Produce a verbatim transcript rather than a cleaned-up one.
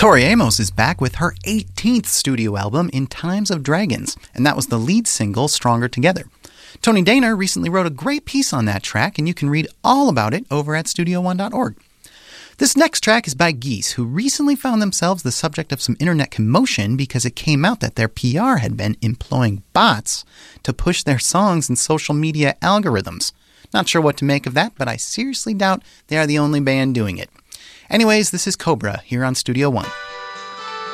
Tori Amos is back with her eighteenth studio album, In Times of Dragons, and that was the lead single, Stronger Together. Tony Dana recently wrote a great piece on that track, and you can read all about it over at studio one dot org. This next track is by Geese, who recently found themselves the subject of some internet commotion because it came out that their P R had been employing bots to push their songs in social media algorithms. Not sure what to make of that, but I seriously doubt they are the only band doing it. Anyways, this is Cobra here on Studio One.